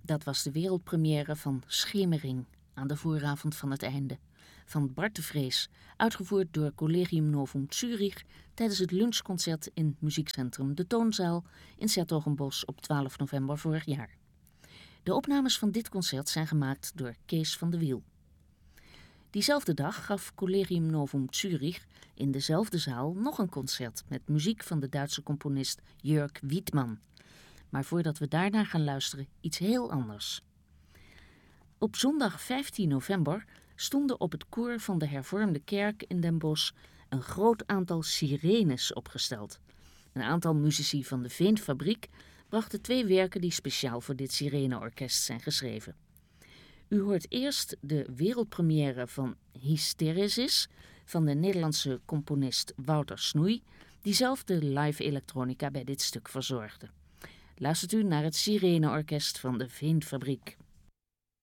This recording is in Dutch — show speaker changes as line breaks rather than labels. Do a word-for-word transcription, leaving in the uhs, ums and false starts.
Dat was de wereldpremière van Schemering aan de vooravond van het einde. Van Bart de Vrees, uitgevoerd door Collegium Novum Zurich tijdens het lunchconcert in muziekcentrum De Toonzaal in 's-Hertogenbosch op twaalf november vorig jaar. De opnames van dit concert zijn gemaakt door Kees van de Wiel. Diezelfde dag gaf Collegium Novum Zurich in dezelfde zaal nog een concert met muziek van de Duitse componist Jörg Wiedmann. Maar voordat we daarnaar gaan luisteren, iets heel anders. Op zondag vijftien november stonden op het koor van de hervormde kerk in Den Bosch een groot aantal sirenes opgesteld. Een aantal muzici van de Veenfabriek brachten twee werken die speciaal voor dit sireneorkest zijn geschreven. U hoort eerst de wereldpremière van Hysteresis van de Nederlandse componist Wouter Snoei, die zelf de live elektronica bij dit stuk verzorgde. Luistert u naar het sireneorkest van de Veenfabriek.